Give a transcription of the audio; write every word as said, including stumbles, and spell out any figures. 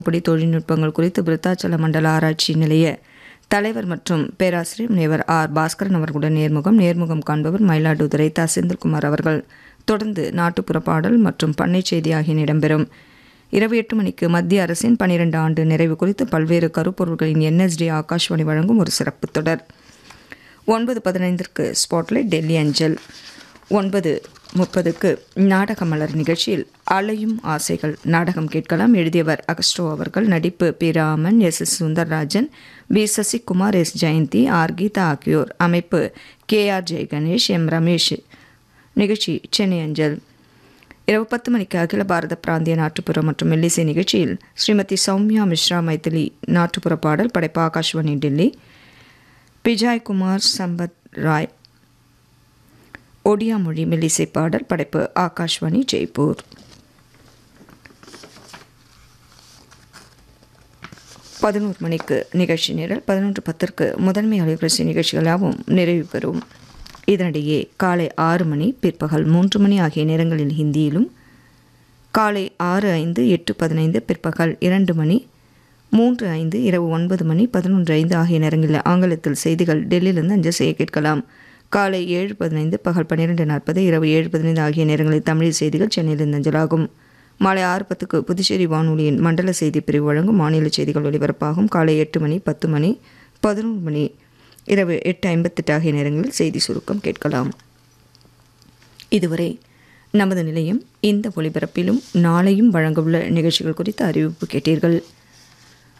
பொடி தொழில்நுட்பங்கள் குறித்து விருத்தாச்சல மண்டல ஆராய்ச்சி நிலைய தலைவர் மற்றும் பேராசிரியர் முனைவர் ஆர் பாஸ்கரன் அவர்களுடன் நேர்முகம் நேர்முகம் காண்பவர் மயிலாடுதுறை த செந்தில்குமார் அவர்கள். தொடர்ந்து நாட்டுப்புற பாடல் மற்றும் பண்ணை செய்தி ஆகியன இடம்பெறும். இரவு எட்டு மணிக்கு மத்திய அரசின் பனிரெண்டு ஆண்டு நிறைவு குறித்து பல்வேறு கருப்பொருள்களின் என்எஸ்டி ஆகாஷ்வாணி வழங்கும் ஒரு சிறப்பு தொடர். ஒன்பது பதினைந்திற்கு ஸ்பாட்லைட் டெல்லி அஞ்சல். ஒன்பது முப்பதுக்கு நாடக மலர் நிகழ்ச்சியில் அலையும் ஆசைகள் நாடகம் கேட்கலாம். எழுதியவர் அகஸ்டோ அவர்கள். நடிப்பு B Raman, S S Sundarrajan, B Sasikumar, S Jayanthi, R Geetha ஆகியோர். அமைப்பு கே ஆர் ஜெய கணேஷ், எம் ரமேஷ். நிகழ்ச்சி சென்னை அஞ்சல். இரவு பத்து மணிக்கு அகில பாரத பிராந்திய நாட்டுப்புற மற்றும் மெல்லிசை நிகழ்ச்சியில் ஸ்ரீமதி சௌமியா மிஸ்ரா மைத்திலி நாட்டுப்புற பாடல். படைப்பு ஆகாஷ்வாணி டெல்லி. பிஜாய் குமார் சம்பத் ராய் ஒடியா மொழி மெல்லிசை பாடல். படைப்பு ஆகாஷ்வாணி ஜெய்ப்பூர். பதினோரு மணிக்கு நிகழ்ச்சி நிரல். பதினொன்று பத்திற்கு முதன்மை அலைவரிசை நிகழ்ச்சிகளாகவும் நிறைவு பெறும். இதனிடையே காலை ஆறு மணி, பிற்பகல் மூன்று மணி ஆகிய நேரங்களில் ஹிந்தியிலும், காலை ஆறு ஐந்து, எட்டு பதினைந்து, பிற்பகல் இரண்டு மணி, மூன்று ஐந்து, இரவு ஒன்பது மணி, பதினொன்று ஐந்து ஆகிய நேரங்களில் ஆங்கிலத்தில் செய்திகள் டெல்லியிலிருந்து அஞ்சல் செய்ய கேட்கலாம். காலை ஏழு பதினைந்து, பகல் பன்னிரெண்டு நாற்பது, இரவு ஏழு பதினைந்து ஆகிய நேரங்களில் தமிழ் செய்திகள் சென்னையிலிருந்து அஞ்சலாகும். மாலை ஆறு பத்துக்கு புதுச்சேரி வானொலியின் மண்டல செய்தி பிரிவு வழங்கும் மாநில செய்திகள் ஒலிபரப்பாகும். காலை எட்டு மணி, பத்து மணி, பதினொன்று மணி, இரவு எட்டு ஐம்பத்தெட்டு ஆகிய நேரங்களில் செய்தி சுருக்கம் கேட்கலாம். இதுவரை நமது நிலையம் இந்த ஒலிபரப்பிலும் நாளையும் வழங்கவுள்ள நிகழ்ச்சிகள் குறித்த அறிவிப்பு கேட்டீர்கள்.